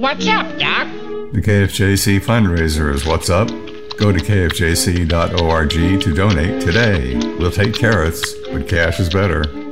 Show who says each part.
Speaker 1: What's up, Doc?
Speaker 2: The KFJC fundraiser is What's Up? Go to kfjc.org to donate today. We'll take carrots, but cash is better.